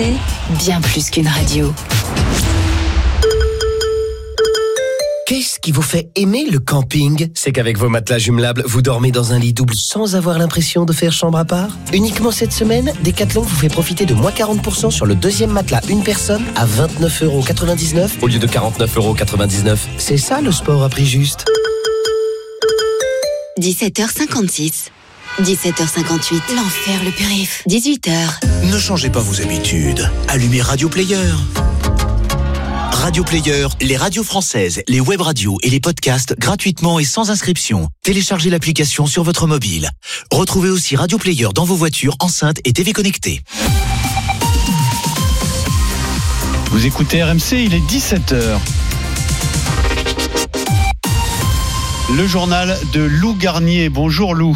RMC, bien plus qu'une radio. Qu'est-ce qui vous fait aimer le camping ? C'est qu'avec vos matelas jumelables, vous dormez dans un lit double sans avoir l'impression de faire chambre à part ? Uniquement cette semaine, Decathlon vous fait profiter de moins 40% sur le deuxième matelas une personne à 29,99€ au lieu de 49,99€. C'est ça le sport à prix juste. 17h56. 17h58, l'enfer le périph'. 18h. Ne changez pas vos habitudes. Allumez Radio Player. Radio Player, les radios françaises, les web radios et les podcasts gratuitement et sans inscription. Téléchargez l'application sur votre mobile. Retrouvez aussi Radio Player dans vos voitures, enceintes et TV connectées. Vous écoutez RMC, il est 17h. Le journal de Lou Garnier. Bonjour Lou.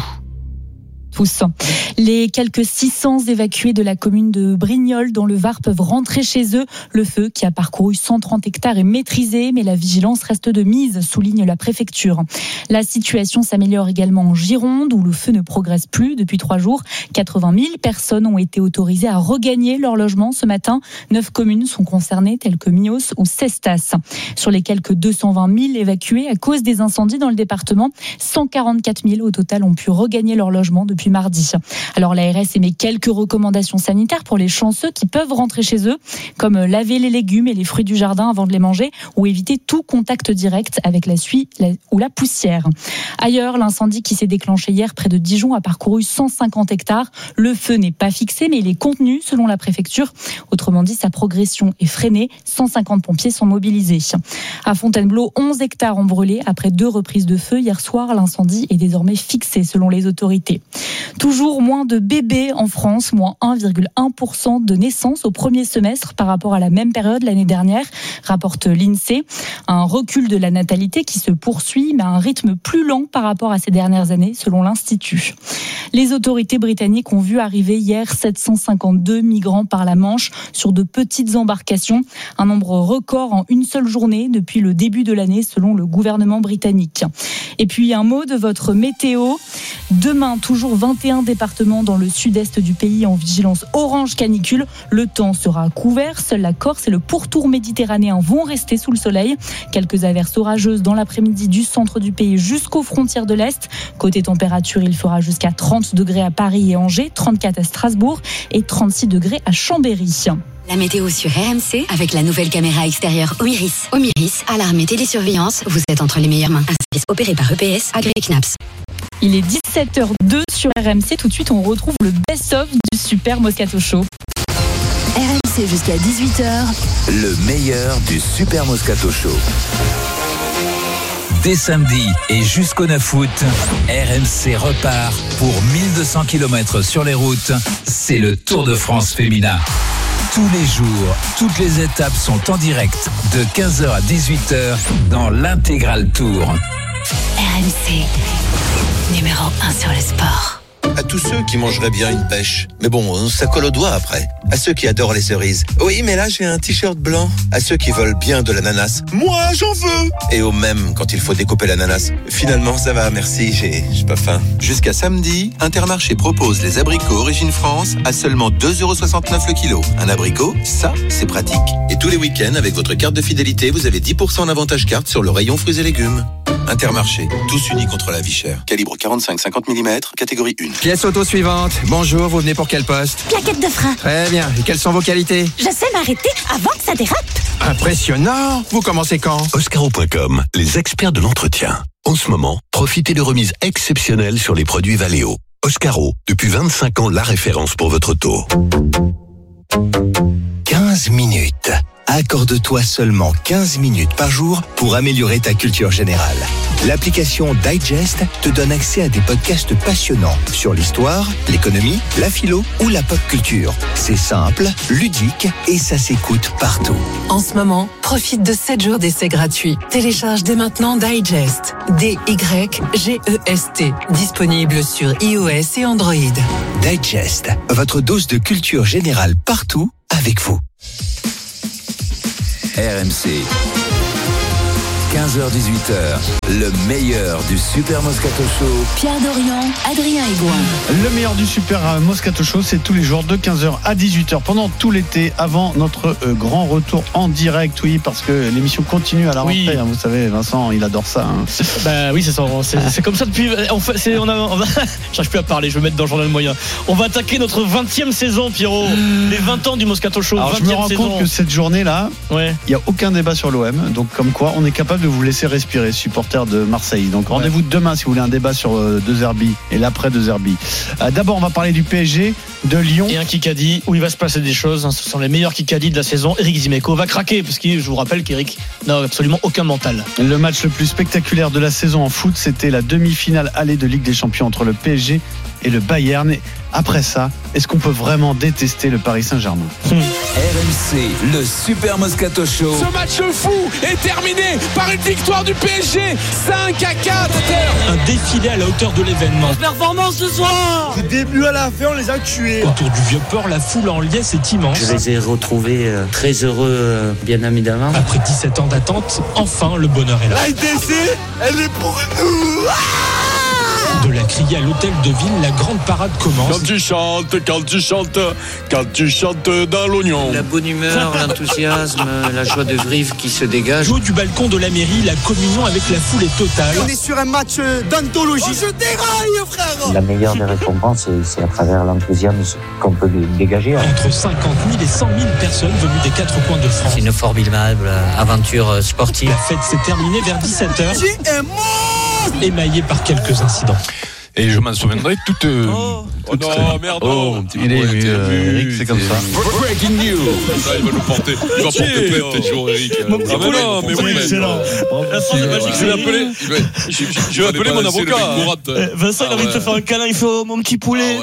Les quelques 600 évacués de la commune de Brignoles dans le Var peuvent rentrer chez eux. Le feu qui a parcouru 130 hectares est maîtrisé, mais la vigilance reste de mise, souligne la préfecture. La situation s'améliore également en Gironde, où le feu ne progresse plus depuis 3 jours. 80 000 personnes ont été autorisées à regagner leur logement ce matin. 9 communes sont concernées, telles que Mios ou Cestas. Sur les quelques 220 000 évacués à cause des incendies dans le département, 144 000 au total ont pu regagner leur logement depuis mardi. Alors l'ARS émet quelques recommandations sanitaires pour les chanceux qui peuvent rentrer chez eux, comme laver les légumes et les fruits du jardin avant de les manger ou éviter tout contact direct avec la suie ou la poussière. Ailleurs, l'incendie qui s'est déclenché hier près de Dijon a parcouru 150 hectares. Le feu n'est pas fixé, mais il est contenu selon la préfecture. Autrement dit, sa progression est freinée. 150 pompiers sont mobilisés. À Fontainebleau, 11 hectares ont brûlé après 2 reprises de feu. Hier soir, l'incendie est désormais fixé selon les autorités. Toujours moins de bébés en France, moins 1,1% de naissances au premier semestre par rapport à la même période l'année dernière, rapporte l'INSEE. Un recul de la natalité qui se poursuit, mais à un rythme plus lent par rapport à ces dernières années, selon l'Institut. Les autorités britanniques ont vu arriver hier 752 migrants par la Manche sur de petites embarcations, un nombre record en une seule journée depuis le début de l'année, selon le gouvernement britannique. Et puis un mot de votre météo. Demain, toujours 21 départements dans le sud-est du pays en vigilance orange canicule. Le temps sera couvert. Seule la Corse et le pourtour méditerranéen vont rester sous le soleil. Quelques averses orageuses dans l'après-midi du centre du pays jusqu'aux frontières de l'Est. Côté température, il fera jusqu'à 30 degrés à Paris et Angers, 34 à Strasbourg et 36 degrés à Chambéry. La météo sur RMC avec la nouvelle caméra extérieure Omiris. Omiris, alarme et télésurveillance, vous êtes entre les meilleures mains. Un service opéré par EPS, Agri-Knaps. Il est 17h02 sur RMC. Tout de suite, on retrouve le best-of du Super Moscato Show. RMC jusqu'à 18h. Le meilleur du Super Moscato Show. Dès samedi et jusqu'au 9 août, RMC repart pour 1200 km sur les routes. C'est le Tour de France féminin. Tous les jours, toutes les étapes sont en direct de 15h à 18h dans l'Intégral Tour. RMC, numéro 1 sur le sport. À tous ceux qui mangeraient bien une pêche. Mais bon, ça colle aux doigts après. À ceux qui adorent les cerises. Oui, mais là, j'ai un t-shirt blanc. À ceux qui veulent bien de l'ananas. Moi, j'en veux. Et au même, quand il faut découper l'ananas. Finalement, ça va, merci, j'ai pas faim. Jusqu'à samedi, Intermarché propose les abricots Origine France à seulement 2,69€ le kilo. Un abricot, ça, c'est pratique. Et tous les week-ends, avec votre carte de fidélité, vous avez 10% en avantage carte sur le rayon fruits et légumes. Intermarché, tous unis contre la vie chère. Calibre 45-50 mm, catégorie 1. Pièce auto suivante. Bonjour, vous venez pour quel poste ? Plaquette de frein. Très bien. Et quelles sont vos qualités ? Je sais m'arrêter avant que ça dérape. Impressionnant. Vous commencez quand ? Oscaro.com, les experts de l'entretien. En ce moment, profitez de remises exceptionnelles sur les produits Valeo. Oscaro, depuis 25 ans, la référence pour votre auto. 15 minutes. Accorde-toi seulement 15 minutes par jour pour améliorer ta culture générale. L'application Digest te donne accès à des podcasts passionnants sur l'histoire, l'économie, la philo ou la pop culture. C'est simple, ludique et ça s'écoute partout. En ce moment, profite de 7 jours d'essai gratuit. Télécharge dès maintenant Digest. D-Y-G-E-S-T. Disponible sur iOS et Android. Digest, votre dose de culture générale partout avec vous. RMC. 15h-18h, le meilleur du Super Moscato Show. Pierre Dorian, Adrien Aigouin. Le meilleur du Super Moscato Show, c'est tous les jours de 15h à 18h pendant tout l'été, avant notre grand retour en direct. Oui, parce que l'émission continue à la rentrée. Oui. Hein, vous savez, Vincent, il adore ça. Hein. Bah oui, c'est comme ça depuis. J'arrive plus à parler, je vais me mettre dans le journal moyen. On va attaquer notre 20e saison, Pierrot. Les 20 ans du Moscato Show. Alors, je me rends compte que cette journée-là, il n'y a aucun débat sur l'OM. Donc, comme quoi, on est capable de vous laisser respirer, supporters de Marseille. Donc, rendez-vous demain si vous voulez un débat sur De Zerbi et l'après De Zerbi. D'abord, on va parler du PSG, de Lyon. Et un Kikadi où il va se passer des choses. Ce sont les meilleurs Kikadi de la saison. Eric Zimeco va craquer, parce que je vous rappelle qu'Eric n'a absolument aucun mental. Le match le plus spectaculaire de la saison en foot, c'était la demi-finale aller de Ligue des Champions entre le PSG et le Bayern. Et après ça, est-ce qu'on peut vraiment détester le Paris Saint-Germain ? RMC, le Super Moscato Show. Ce match fou est terminé par une victoire du PSG 5-4. Un défilé à la hauteur de l'événement. Performance ce soir. Du début à la fin, on les a tués. Autour du Vieux-Port, la foule en liesse est immense. Je les ai retrouvés très heureux, bien évidemment. Après 17 ans d'attente, enfin le bonheur est là. La IDC, elle est pour nous. De la criée à l'hôtel de ville, la grande parade commence. Quand tu chantes dans l'oignon. La bonne humeur, l'enthousiasme, la joie de vivre qui se dégage. Haut du balcon de la mairie, la communion avec la foule est totale. On est sur un match d'anthologie. Oh, je déraille, frère. La meilleure des récompenses, c'est à travers l'enthousiasme qu'on peut dégager. Entre 50 000 et 100 000 personnes venues des 4 coins de France. C'est une formidable aventure sportive. La fête s'est terminée vers 17h. J'ai un mot. Émaillé par quelques incidents. Et je m'en souviendrai toute non, merde. Il est Eric, c'est comme ça. Breaking news. Il va nous porter. Il va porter plainte, toujours, Eric. Mon petit poulet, non, mais oui, excellent. La phrase magique, je vais appeler mon avocat. Vincent, il a envie de te faire un câlin. Il fait mon petit poulet.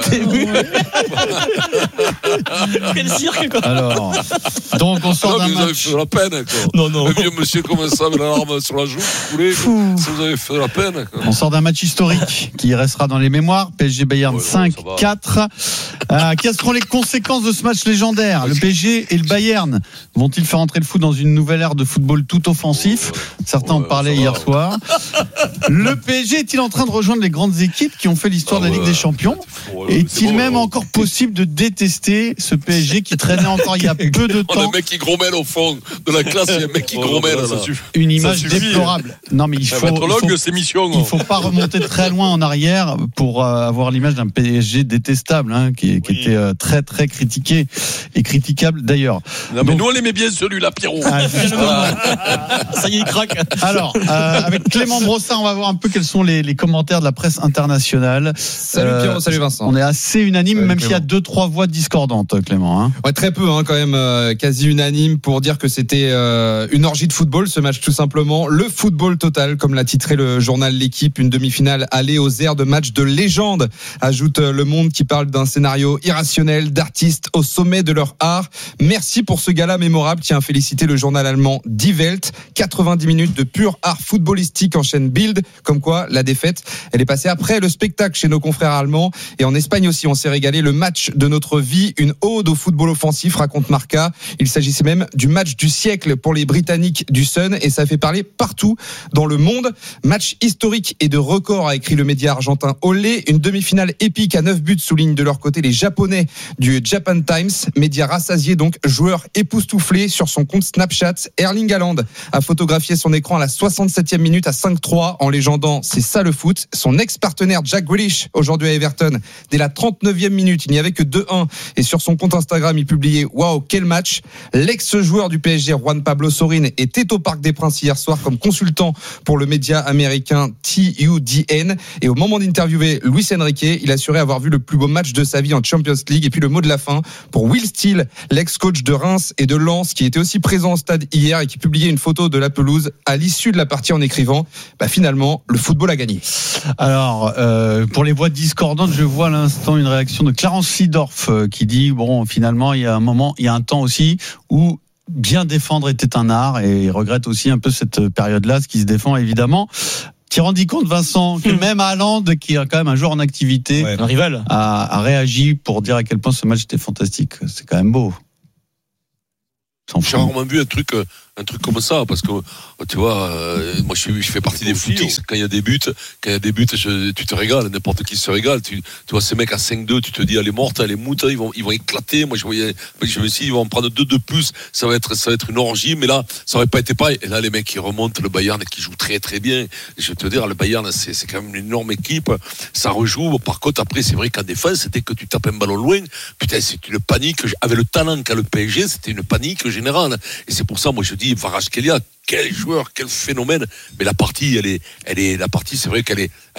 Quel cirque, quoi. Alors, donc on sort d'un match. Vous avez fait la peine, quoi. Non. Le vieux monsieur comme ça, avec la larme sur la joue, poulet. Vous avez fait la peine, quoi. On sort d'un match historique qui restera dans les mémoires. PSG Bayern 5-4. Quelles seront les conséquences de ce match légendaire ? Le PSG et le Bayern vont-ils faire entrer le foot dans une nouvelle ère de football tout offensif ? Certains en parlaient hier soir. Le PSG est-il en train de rejoindre les grandes équipes qui ont fait l'histoire de la Ligue des Champions ? Est-il même encore possible de détester ce PSG qui traînait encore il y a peu de temps ? Le mec qui grommelle au fond de la classe, il y a un mec qui grommelle. Une image déplorable. Non mais il faut pas remonter très loin en arrière pour avoir l'image d'un PSG détestable, hein, qui était très très critiqué et critiquable d'ailleurs. Non, mais nous on l'aimait bien celui-là, Pierrot. Ça y est, il craque. Alors, avec Clément Brossard, on va voir un peu quels sont les commentaires de la presse internationale. Salut Pierrot, salut Vincent. On est assez unanime, même s'il y a 2-3 voix discordantes, Clément. Hein. Ouais, très peu, quand même, quasi unanime pour dire que c'était une orgie de football, ce match tout simplement. Le football total, comme l'a titré le journal L'Équipe, une demi-finale allée aux airs de match de légende, ajoute Le Monde qui parle d'un scénario irrationnel d'artistes au sommet de leur art. Merci pour ce gala mémorable, tient à féliciter le journal allemand Die Welt. 90 minutes de pur art footballistique, enchaîne Bild, comme quoi la défaite, elle est passée après le spectacle chez nos confrères allemands. Et en Espagne aussi, on s'est régalé. Le match de notre vie, une ode au football offensif, raconte Marca. Il s'agissait même du match du siècle pour les Britanniques du Sun, et ça fait parler partout dans le monde. Match historique et de record, a écrit le média argentin Olé. Une demi-finale épique à 9 buts, soulignent de leur côté les Japonais du Japan Times. Média rassasié donc, joueur époustouflé sur son compte Snapchat. Erling Haaland a photographié son écran à la 67e minute à 5-3 en légendant « C'est ça le foot ». Son ex-partenaire Jack Grealish, aujourd'hui à Everton, dès la 39e minute, il n'y avait que 2-1, et sur son compte Instagram, il publiait « Waouh, quel match ». L'ex-joueur du PSG, Juan Pablo Sorin, était au Parc des Princes hier soir comme consultant pour le média américain TUDN, et au moment d'interviewer Luis Enrique, il assurait avoir vu le plus beau match de sa vie en Champions League. Et puis le mot de la fin pour Will Steele, l'ex-coach de Reims et de Lens, qui était aussi présent au stade hier et qui publiait une photo de la pelouse à l'issue de la partie en écrivant finalement le football a gagné. Alors pour les voix discordantes, je vois à l'instant une réaction de Clarence Seedorf qui dit finalement il y a un temps aussi où bien défendre était un art, et il regrette aussi un peu cette période-là, ce qui se défend évidemment. Tu te rendis compte, Vincent, que même Haaland, qui est quand même un joueur en activité, un rival, a réagi pour dire à quel point ce match était fantastique. C'est quand même beau. J'ai rarement vu un truc comme ça, parce que tu vois, moi je fais partie des footistes. Quand il y a des buts, tu te régales, n'importe qui se régale. Tu vois ces mecs à 5-2, tu te dis elle est morte, elle est moute, ils vont éclater. Moi je me suis dit ils vont en prendre 2 de plus, ça va être une orgie, mais là ça aurait pas été pareil. Et là les mecs qui remontent, le Bayern qui joue très très bien. Et je vais te dire, le Bayern c'est quand même une énorme équipe, ça rejoue. Par contre après c'est vrai qu'en défense c'était que tu tapes un ballon loin, putain c'est une panique. Avec le talent qu'a le PSG, c'était une panique générale. Et c'est pour ça moi je dis Kvaratskhelia, quel joueur, quel phénomène. Mais la partie, la partie, c'est vrai qu'elle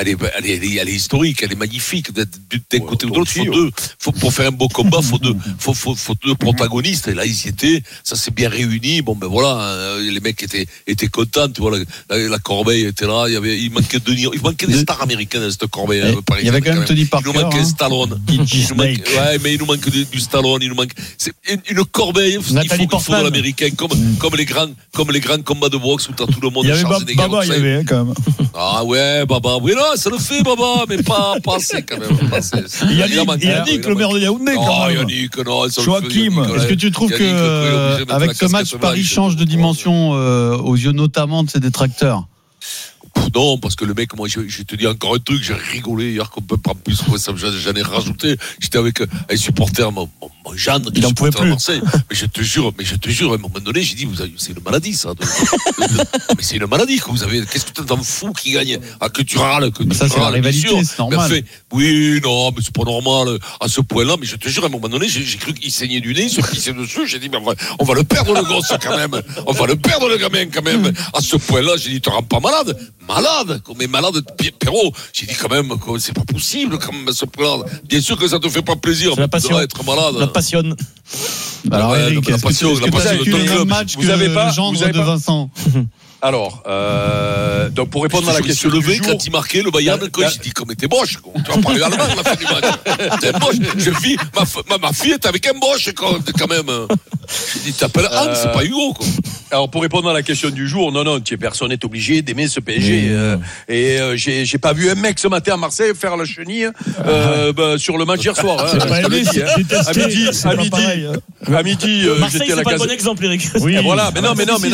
est historique, elle est magnifique. D'un côté ou de l'autre, pour faire un beau combat, faut deux protagonistes. Et là, ils y étaient. Ça s'est bien réuni. Bon, ben voilà, les mecs étaient contents. Tu vois, la Corbeille était là. Il manquait des stars américaines dans cette Corbeille. Il y avait quand même Tony Parker. Il nous manquait Stallone. Mais il nous manque du Stallone. Il nous manque une Corbeille. Il faut de l'américain, comme les grands combats de boxe où t'as tout le monde. Il y avait Baba, il y avait quand même. Ah ouais, Baba, oui là, ça le fait Baba, mais pas assez quand même. Yannick, le maire de Yaoundé quand même. Yannick, non. Joachim, est-ce que tu trouves que avec ce match, Paris change de dimension aux yeux notamment de ses détracteurs? Non, parce que le mec, moi, je te dis encore un truc, j'ai rigolé hier qu'on peut pas plus, j'en ai rajouté. J'étais avec un supporter, mon Jeanne, qui est supporter à Marseille. Mais je te jure, à un moment donné, j'ai dit, c'est une maladie, ça. Mais c'est une maladie que vous avez. Qu'est-ce que t'en fous qui gagne? Que tu râles, ça, c'est la rivalité, c'est normal. Oui, non, mais c'est pas normal à ce point-là. Mais je te jure, à un moment donné, j'ai cru qu'il saignait du nez, il se pissait dessus. J'ai dit, mais on va le perdre, le gosse, quand même. On va le perdre, le gamin, quand même. À ce point-là, j'ai dit, te rends pas malade, mais malade, Pierrot. J'ai dit quand même, c'est pas possible quand même ce point-là. Bien sûr que ça te fait pas plaisir de être malade. La passionne. Alors Eric, est-ce que tu as vécu le même match que le gendre de Vincent? Alors, donc pour répondre à la question du jour, quand il marquait le Bayern, j'ai dit comme t'es moche, tu vas parler allemand à la fin du match. T'es moche. Ma fille est avec un moche quand même. J'ai dit t'appelles Hans, c'est pas Hugo quoi. Alors pour répondre à la question du jour, non, personne n'est obligé d'aimer ce PSG. Et j'ai pas vu un mec ce matin à Marseille faire la chenille sur le match hier soir. À midi, Marseille, c'est pas le bon exemple, Eric. Oui, voilà, mais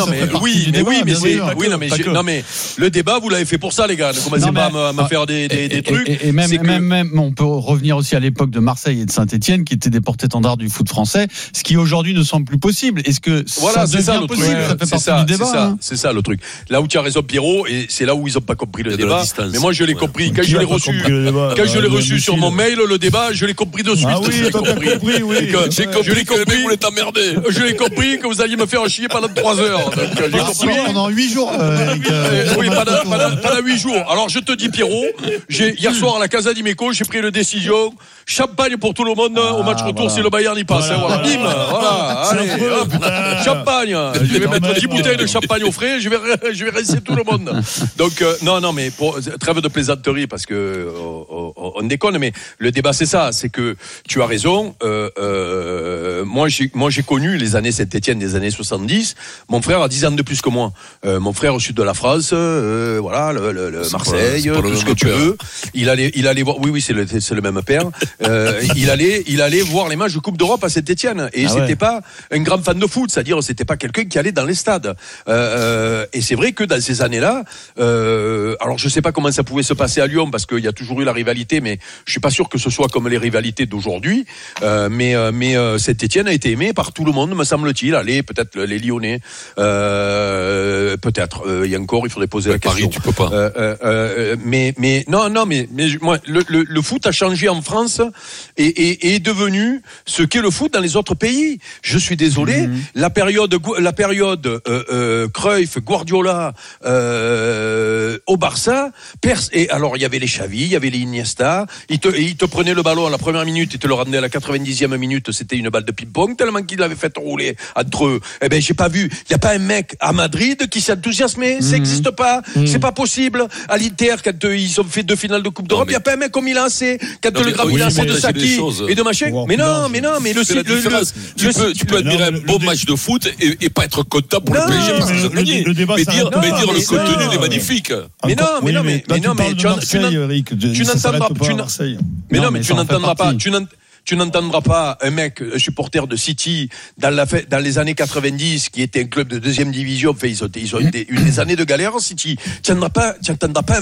mais le débat, vous l'avez fait pour ça, les gars. Ne commencez pas à me faire des trucs. Et même, on peut revenir aussi à l'époque de Marseille et de Saint-Etienne, qui étaient des porte-étendards du foot français, ce qui aujourd'hui ne semble plus possible. Est-ce que ça devient possible? Ça fait partie du débat. C'est ça le truc. Là où tu as raison, Pierrot, et c'est là où ils n'ont pas compris le débat. Mais moi, je l'ai compris. Quand je l'ai reçu sur mon mail, le débat, je l'ai compris de suite. Ah oui, t'as compris, oui. J'ai compris que le mec voulait t'emmerder. Je l'ai compris que vous alliez me faire chier pendant 3 heures. Pendant 8 jours. Oui, pendant 8 jours. Alors, je te dis, Pierrot, hier soir à la Casa d'Imeco, j'ai pris la décision. Champagne pour tout le monde. Au match retour, c'est le Bayern y passe. Voilà. Bim. Voilà. Allez, champagne. Je vais mettre 10 bouteilles de champagne au frais. Je vais rincer tout le monde. Donc, non, mais trêve de plaisanterie, parce que on déconne, mais le débat, c'est ça. C'est que tu as raison. Moi, j'ai connu les années Saint-Etienne des années 70. Mon frère a 10 ans de plus que moi. Mon frère au sud de la France, voilà, le Marseille, tout ce que tu veux. Il allait voir. Oui, c'est le même père. Il allait voir les matchs de Coupe d'Europe à Saint-Etienne. Et c'était pas un grand fan de foot, c'est-à-dire c'était pas quelqu'un qui allait dans les stades. Et c'est vrai que dans ces années-là, alors je sais pas comment ça pouvait se passer à Lyon, parce qu'il y a toujours eu la rivalité, mais je suis pas sûr que ce soit comme les rivalités d'aujourd'hui. Mais Saint-Etienne a été aimé par tout le monde, me semble-t-il. Allez, peut-être les Lyonnais, peut-être. Il y a encore, il faudrait poser la question. Paris, tu peux pas. Mais moi, le foot a changé en France et est devenu ce qu'est le foot dans les autres pays. Je suis désolé, la période Cruyff, Guardiola au Barça, et alors il y avait les Xavi, il y avait les Iniesta, il te prenait le ballon à la première minute, il te le ramenait à la 90e minute, c'était une balle de ping-pong tellement qu'il l'avait fait rouler entre eux. Eh ben j'ai pas vu, il y a pas un mec à Madrid qui s'est enthousiasmé, ça n'existe pas, c'est pas possible. À l'Inter, quand ils ont fait 2 finales de Coupe d'Europe, il y a pas un mec comme Milan AC, quand le grand Milan AC de Saki et de machin. Mais non, mais tu peux admirer un beau match de foot et pas être content pour le PSG parce qu'ils ont gagné. Mais dire le contenu il est magnifique. Mais tu n'entendras pas. tu n'entendras pas un mec, un supporter de City dans les années 90 qui était un club de deuxième division. Enfin, ils ont été une des années de galère, City. Tu n'entendras pas